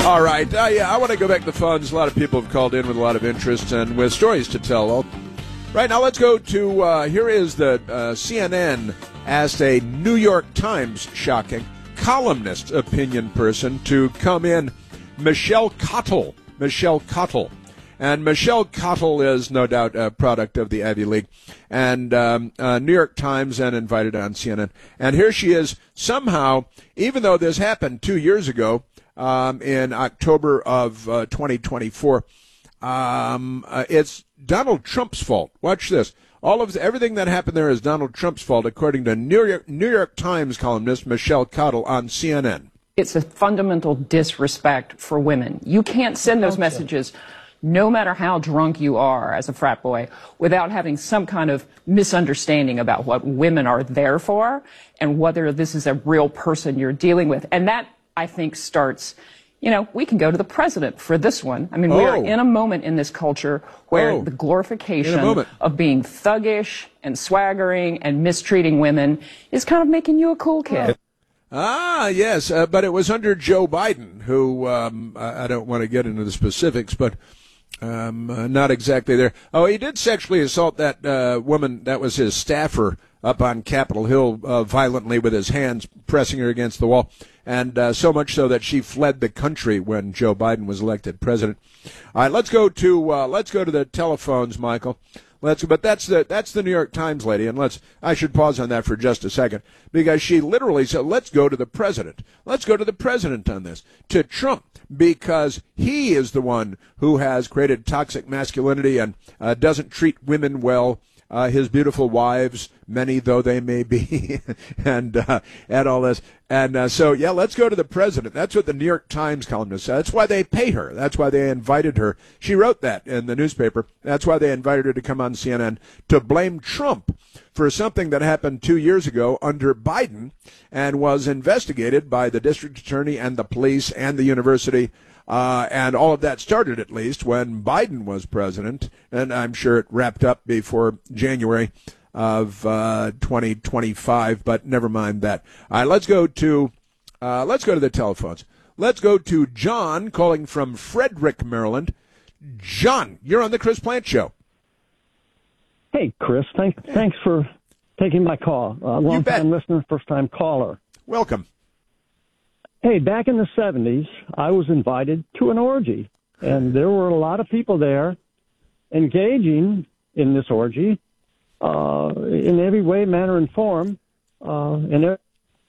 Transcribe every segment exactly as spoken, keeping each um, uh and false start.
All right. Uh, yeah, I want to go back to the phones. A lot of people have called in with a lot of interest and with stories to tell. Right now, let's go to, uh, here is the uh, C N N asked a New York Times, shocking, columnist opinion person to come in, Michelle Cottle. Michelle Cottle. And Michelle Cottle is no doubt a product of the Ivy League. And um, uh, New York Times and invited on C N N. And here she is somehow, even though this happened two years ago, Um, in October of uh, twenty twenty-four. Um, uh, it's Donald Trump's fault. Watch this. All of everything that happened there is Donald Trump's fault, according to New York, New York Times columnist Michelle Cottle on C N N. It's a fundamental disrespect for women. You can't send those messages, no matter how drunk you are as a frat boy, without having some kind of misunderstanding about what women are there for and whether this is a real person you're dealing with. And that, I think, starts, you know, we can go to the president for this one. I mean, we oh. are in a moment in this culture where oh. the glorification of being thuggish and swaggering and mistreating women is kind of making you a cool kid. Ah, yes, uh, but it was under Joe Biden, who, um, I, I don't want to get into the specifics, but um, uh, not exactly there. Oh, he did sexually assault that uh, woman that was his staffer up on Capitol Hill uh, violently with his hands, pressing her against the wall, and uh, so much so that she fled the country when Joe Biden was elected president. All right, let's go to uh, let's go to the telephones, Michael. Let's, but that's the that's the New York Times lady, and let's I should pause on that for just a second because she literally said, "Let's go to the president. Let's go to the president on this, to Trump, because he is the one who has created toxic masculinity and uh, doesn't treat women well." Uh, his beautiful wives, many though they may be, and uh, and all this. And uh, so, yeah, let's go to the president. That's what the New York Times columnist said. That's why they pay her. That's why they invited her. She wrote that in the newspaper. That's why they invited her to come on C N N to blame Trump for something that happened two years ago under Biden and was investigated by the district attorney and the police and the university. Uh, and all of that started, at least, when Biden was president, and I'm sure it wrapped up before January of uh, twenty twenty-five. But never mind that. All right, let's go to uh, let's go to the telephones. Let's go to John calling from Frederick, Maryland. John, you're on the Chris Plante Show. Hey, Chris. Thank, thanks for taking my call. Uh, long time listener, first time caller. Welcome. Hey, back in the seventies, I was invited to an orgy, and there were a lot of people there engaging in this orgy uh, in every way, manner, and form. Uh, and and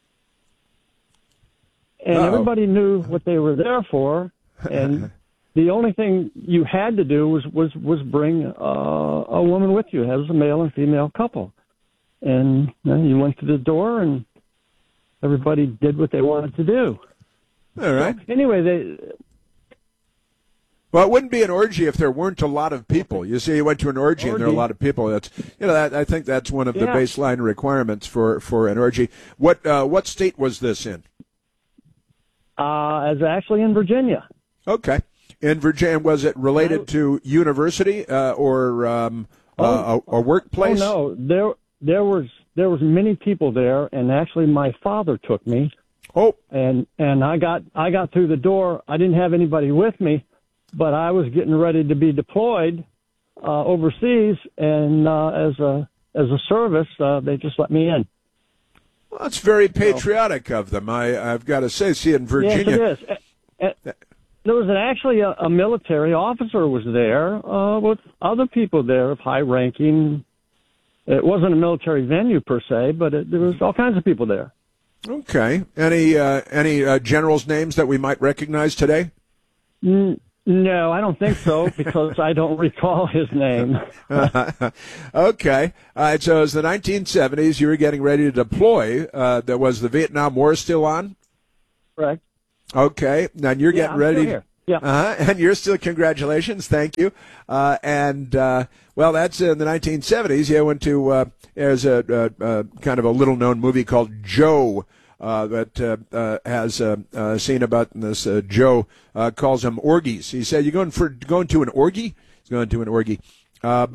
Uh-oh. everybody knew what they were there for, and the only thing you had to do was, was, was bring uh, a woman with you. It was a male and female couple. And you know, you went to the door, and everybody did what they wanted to do. All right. So, anyway, they. Well, it wouldn't be an orgy if there weren't a lot of people. You see, you went to an orgy, orgy. and there are a lot of people. That's you know, that, I think that's one of the yeah. baseline requirements for, for an orgy. What uh, what state was this in? Uh, it's actually in Virginia. Okay, in Virginia. Was it related to university uh, or um, oh, uh, a, a workplace? Oh no, there there was. There was many people there, and actually my father took me. Oh. And and I got I got through the door. I didn't have anybody with me, but I was getting ready to be deployed uh, overseas, and uh, as a as a service, uh, they just let me in. Well, that's very patriotic so, of them. I I've got to say, see in Virginia. Yes, it is. Uh, there was an, actually a, a military officer was there uh, with other people there of high ranking. It wasn't a military venue per se, but it, there was all kinds of people there. Okay. Any uh, any uh, generals' names that we might recognize today? Mm, no, I don't think so, because I don't recall his name. Okay. All right, so it was the nineteen seventies. You were getting ready to deploy. Uh, there was the Vietnam War still on? Correct. Okay. Now you're yeah, getting I'm ready. Still here. Yeah. Uh-huh. And you're still, congratulations. Thank you. Uh, and, uh, well, that's in the nineteen seventies. You went to, uh, there's a, a, a kind of a little known movie called Joe, uh, that, uh, uh, has a, a scene about this, uh, Joe, uh, calls them orgies. He said, you going for, going to an orgy? He's going to an orgy. Uh, but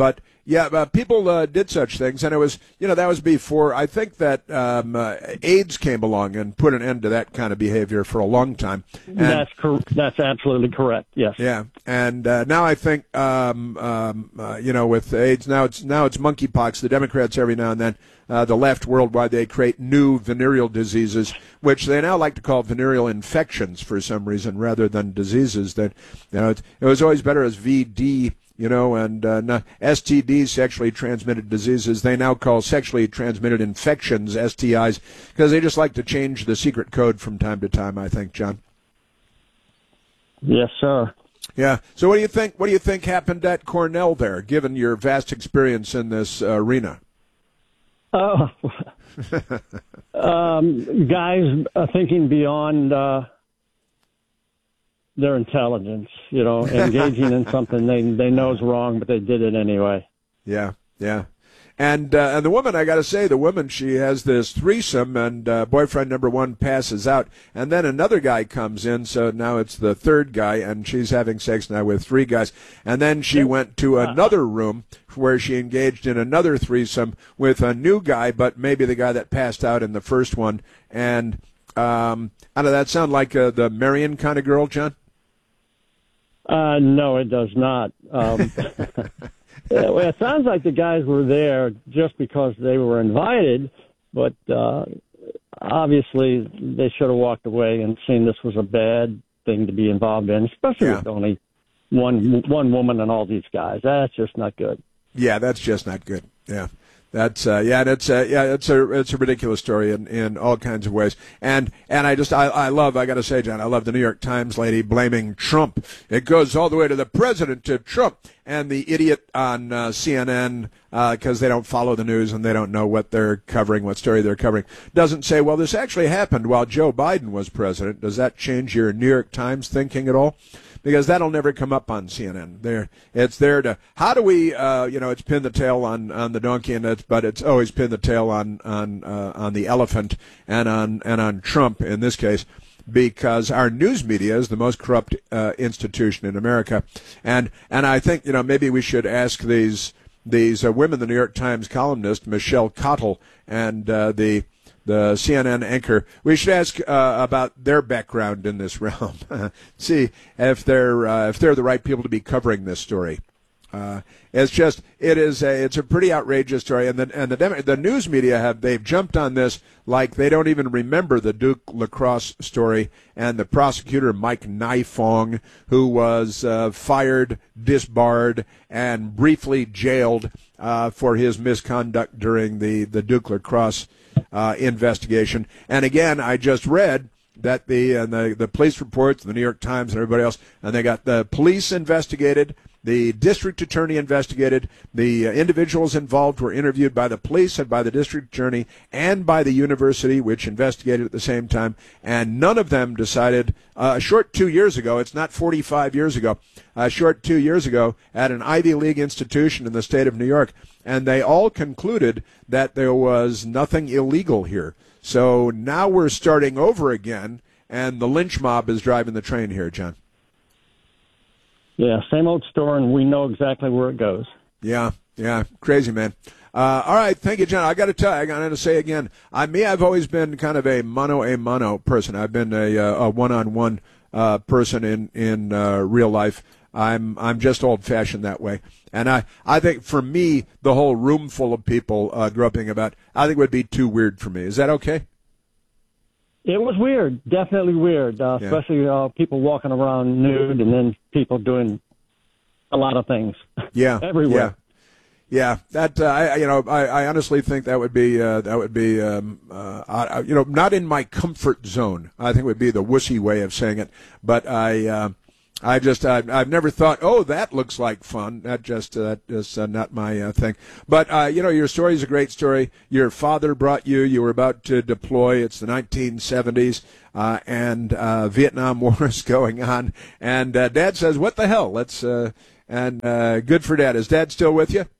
Yeah, uh, people uh, did such things, and it was, you know, that was before. I think that um, uh, AIDS came along and put an end to that kind of behavior for a long time. And, that's cor- that's absolutely correct. Yes. Yeah, and uh, now I think, um, um, uh, you know, with AIDS, now it's now it's monkeypox. The Democrats every now and then, uh, the left worldwide, they create new venereal diseases, which they now like to call venereal infections for some reason, rather than diseases. That, you know, it, it was always better as V D. You know, and uh, S T Ds, sexually transmitted diseases, they now call sexually transmitted infections S T Is, because they just like to change the secret code from time to time, I think, John. Yes, sir. Yeah. So what do you think, what do you think happened at Cornell there, given your vast experience in this uh, arena? Oh, um, guys are thinking beyond uh, their intelligence, you know, engaging in something they they know is wrong, but they did it anyway. Yeah, yeah. And uh, and the woman, I got to say, the woman, she has this threesome, and uh, boyfriend number one passes out, and then another guy comes in, so now it's the third guy, and she's having sex now with three guys. And then she went to another room where she engaged in another threesome with a new guy, but maybe the guy that passed out in the first one. And um, I don't know, that sound like uh, the Marion kind of girl, John? Uh, no, it does not. Um, well, it sounds like the guys were there just because they were invited, but uh, obviously they should have walked away and seen this was a bad thing to be involved in, especially Yeah. with only one one woman and all these guys. That's just not good. Yeah, that's just not good. Yeah. That's uh, yeah, that's uh, yeah, it's a it's a ridiculous story in, in all kinds of ways, and and I just I, I love I got to say, John, I love the New York Times lady blaming Trump. It goes all the way to the president, to Trump, and the idiot on uh, C N N, because uh, they don't follow the news and they don't know what they're covering, what story they're covering, doesn't say, well, this actually happened while Joe Biden was president. Does that change your New York Times thinking at all? Because that'll never come up on C N N. There, it's there to how do we, uh, you know, it's pin the tail on, on the donkey, and it's, but it's always pin the tail on on uh, on the elephant and on and on Trump in this case, because our news media is the most corrupt uh, institution in America, and and I think, you know, maybe we should ask these these uh, women, the New York Times columnist Michelle Cottle and uh, the. the C N N anchor, we should ask uh, about their background in this realm. See if they're uh, if they're the right people to be covering this story. Uh, it's just it is a it's a pretty outrageous story, and the and the the news media have they've jumped on this like they don't even remember the Duke lacrosse story and the prosecutor Mike Nifong, who was uh, fired, disbarred, and briefly jailed uh, for his misconduct during the the Duke lacrosse Uh, investigation. And again, I just read that the and the, the police reports, the New York Times and everybody else, and they got the police investigated, the district attorney investigated, the uh, individuals involved were interviewed by the police and by the district attorney and by the university, which investigated at the same time, and none of them decided, uh, a short two years ago, it's not forty-five years ago, a short two years ago, at an Ivy League institution in the state of New York, and they all concluded that there was nothing illegal here. So now we're starting over again, and the lynch mob is driving the train here, John. Yeah, same old story, and we know exactly where it goes. Yeah, yeah, crazy, man. Uh, all right, thank you, John. I got to tell you, I got to say again, I me, I've always been kind of a mano a mano person. I've been a, a one-on-one uh, person in in uh, real life. I'm I'm just old-fashioned that way, and I, I think for me, the whole room full of people uh, groping about, I think would be too weird for me. Is that okay? It was weird, definitely weird, uh, Yeah. especially uh, people walking around nude and then people doing a lot of things. Yeah, everywhere. Yeah, yeah. That uh, I, you know, I, I honestly think that would be uh, that would be um, uh, I, you know, not in my comfort zone. I think it would be the wussy way of saying it, but I. Uh, I just, I've, I've never thought, oh, that looks like fun. That just, uh, that is uh, not my uh, thing. But, uh, you know, your story is a great story. Your father brought you, you were about to deploy. It's the nineteen seventies, uh, and uh, Vietnam War is going on. And uh, Dad says, what the hell? Let's, uh, and uh, good for Dad. Is Dad still with you?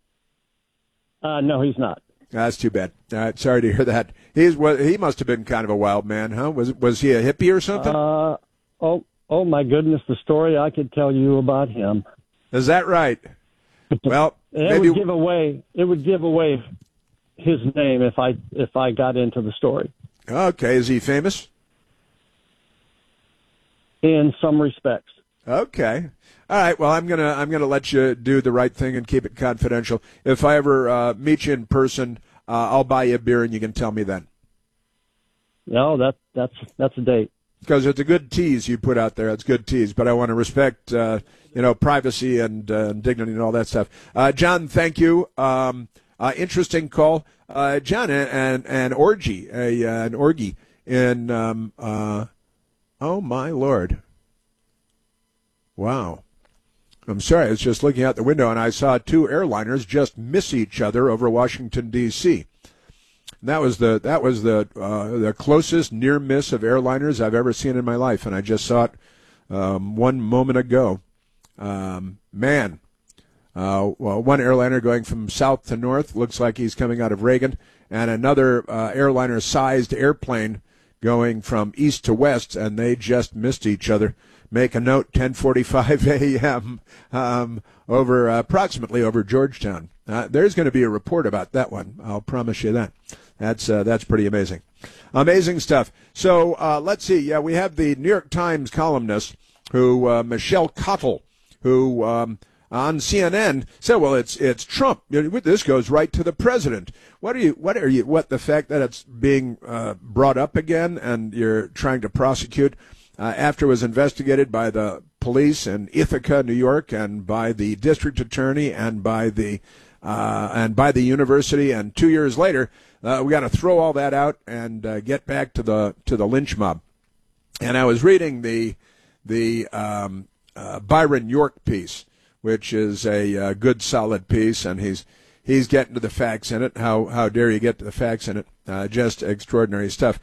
Uh, no, he's not. That's too bad. All right, sorry to hear that. He's, well, he must have been kind of a wild man, huh? Was, was he a hippie or something? Uh, oh. Oh, my goodness, the story I could tell you about him. Is that right? Well, And it maybe would give away it would give away his name if I if I got into the story. okay. Is he famous? In some respects. Okay. All right. Well, I'm gonna I'm gonna let you do the right thing and keep it confidential. If I ever uh, meet you in person, uh, I'll buy you a beer and you can tell me then. No, that that's that's a date. Because it's a good tease you put out there. It's good tease, but I want to respect, uh, you know, privacy and uh, dignity and all that stuff. Uh, John, thank you. Um, uh, interesting call, uh, John. An an orgy, a uh, an orgy in. Um, uh, oh my Lord! Wow. I'm sorry. I was just looking out the window and I saw two airliners just miss each other over Washington D C That was the that was the uh, the closest near miss of airliners I've ever seen in my life, and I just saw it um, one moment ago. Um, man, uh, well, one airliner going from south to north looks like he's coming out of Reagan, and another uh, airliner-sized airplane going from east to west, and they just missed each other. Make a note: ten forty-five a.m. Um, over uh, approximately over Georgetown. Uh, there's going to be a report about that one. I'll promise you that. That's uh, that's pretty amazing. Amazing stuff. So uh, let's see. Yeah, we have the New York Times columnist, who uh, Michelle Cottle, who um, on C N N said, "Well, it's it's Trump. This goes right to the president. What are you? What are you? What the fact that it's being uh, brought up again, and you're trying to prosecute uh, after it was investigated by the police in Ithaca, New York, and by the district attorney, and by the uh, and by the university, and two years later." Uh, we got to throw all that out and uh, get back to the to the lynch mob. And I was reading the the um, uh, Byron York piece, which is a uh, good, solid piece, and he's he's getting to the facts in it. How how dare you get to the facts in it? Uh, just extraordinary stuff.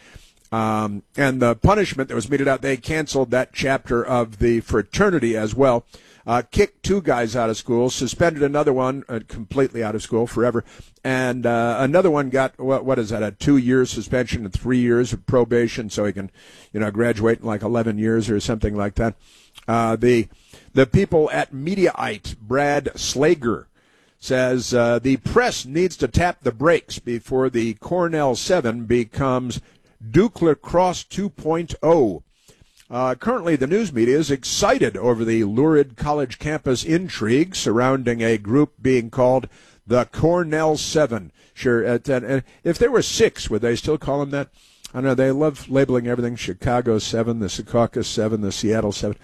Um, and the punishment that was meted out, they canceled that chapter of the fraternity as well. Uh, kicked two guys out of school, suspended another one uh, completely out of school forever, and uh, another one got, what, what is that, a two-year suspension and three years of probation, so he can, you know, graduate in like eleven years or something like that. Uh, the the people at Mediaite, Brad Slager, says uh, the press needs to tap the brakes before the Cornell seven becomes Duke Lacrosse two point oh. Uh, currently, the news media is excited over the lurid college campus intrigue surrounding a group being called the Cornell Seven. Sure, at, at, at, if there were six, would they still call them that? I don't know. They love labeling everything Chicago Seven, the Secaucus Seven, the Seattle Seven.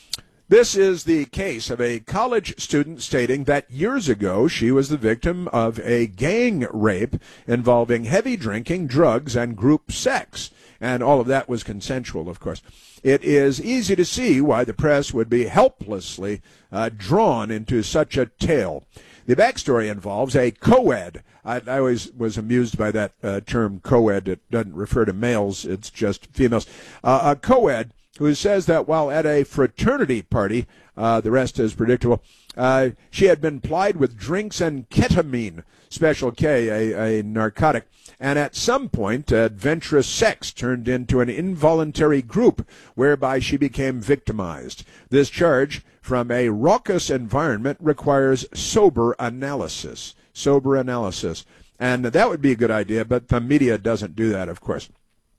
This is the case of a college student stating that years ago she was the victim of a gang rape involving heavy drinking, drugs, and group sex. And all of that was consensual, of course. It is easy to see why the press would be helplessly uh, drawn into such a tale. The backstory involves a co-ed. I, I always was amused by that uh, term co-ed. It doesn't refer to males, it's just females. Uh, a co-ed who says that while at a fraternity party, uh, the rest is predictable, uh, she had been plied with drinks and ketamine, Special K, a, a narcotic, and at some point, adventurous sex turned into an involuntary group whereby she became victimized. This charge from a raucous environment requires sober analysis. Sober analysis. And that would be a good idea, but the media doesn't do that, of course.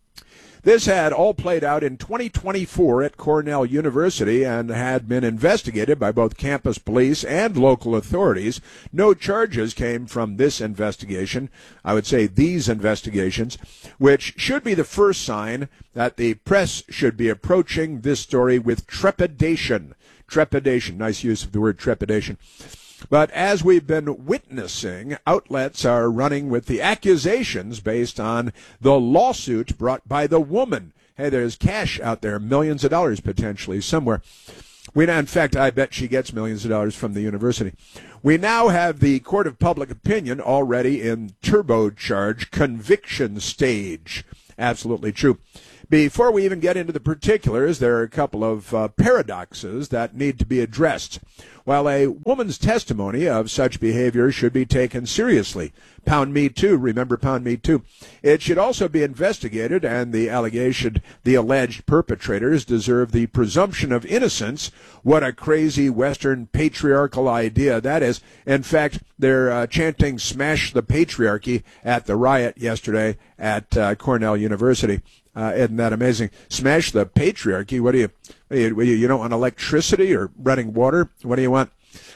This had all played out in twenty twenty-four at Cornell University and had been investigated by both campus police and local authorities. No charges came from this investigation, I would say these investigations, which should be the first sign that the press should be approaching this story with trepidation. Trepidation, nice use of the word trepidation. But as we've been witnessing, outlets are running with the accusations based on the lawsuit brought by the woman. Hey, there's cash out there, millions of dollars potentially somewhere. We now, in fact, I bet she gets millions of dollars from the university. We now have the court of public opinion already in turbocharged conviction stage. Absolutely true. Before we even get into the particulars, there are a couple of uh, paradoxes that need to be addressed. While a woman's testimony of such behavior should be taken seriously, Pound Me Too, remember Pound Me Too, it should also be investigated, and the allegation, the alleged perpetrators deserve the presumption of innocence. What a crazy Western patriarchal idea that is. In fact, they're uh, chanting "Smash the Patriarchy" at the riot yesterday at uh, Cornell University. Uh, isn't that amazing? Smash the patriarchy. What do you, what do you, you don't want electricity or running water? What do you want?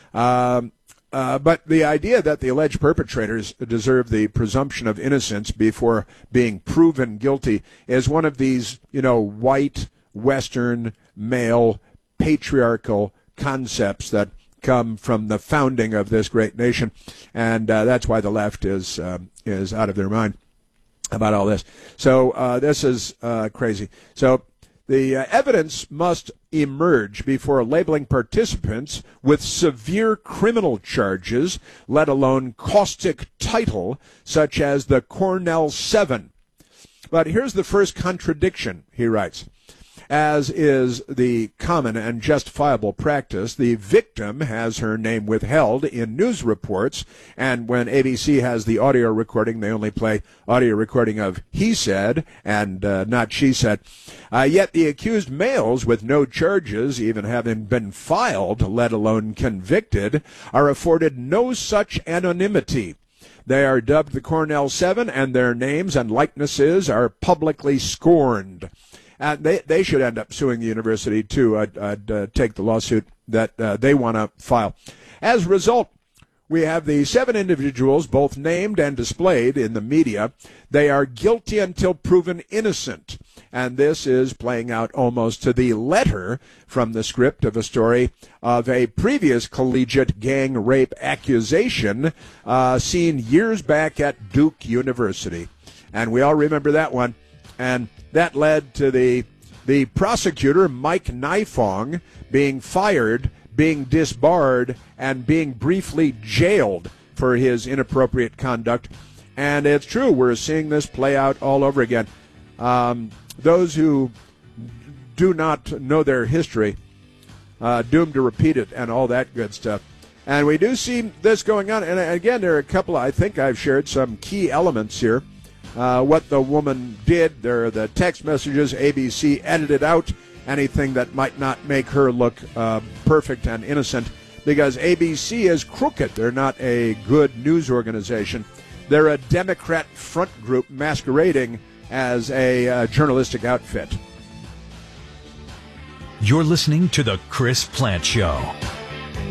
Um, uh, but the idea that the alleged perpetrators deserve the presumption of innocence before being proven guilty is one of these, you know, white, Western, male, patriarchal concepts that come from the founding of this great nation. And uh, that's why the left is um, is out of their mind about all this. So uh, this is uh, crazy. So the uh, evidence must emerge before labeling participants with severe criminal charges, let alone caustic title, such as the Cornell Seven. But here's the first contradiction, he writes. As is the common and justifiable practice, the victim has her name withheld in news reports, and when A B C has the audio recording, they only play audio recording of he said and uh, not she said. Uh, yet the accused males with no charges, even having been filed, let alone convicted, are afforded no such anonymity. They are dubbed the Cornell Seven, and their names and likenesses are publicly scorned. And they, they should end up suing the university, too. I'd, I'd uh, take the lawsuit that uh, they want to file. As a result, we have the seven individuals, both named and displayed in the media. They are guilty until proven innocent. And this is playing out almost to the letter from the script of a story of a previous collegiate gang rape accusation uh, seen years back at Duke University. And we all remember that one. And that led to the the prosecutor, Mike Nifong, being fired, being disbarred, and being briefly jailed for his inappropriate conduct. And it's true, we're seeing this play out all over again. Um, those who do not know their history, uh, doomed to repeat it and all that good stuff. And we do see this going on. And again, there are a couple, I think I've shared some key elements here. Uh, what the woman did, there are the text messages, A B C edited out anything that might not make her look uh, perfect and innocent, because A B C is crooked. They're not a good news organization. They're a Democrat front group masquerading as a uh, journalistic outfit. You're listening to The Chris Plante Show.